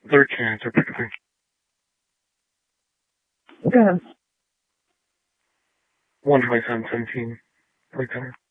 Third chance or pick a thing. Go ahead. 12717. Play center.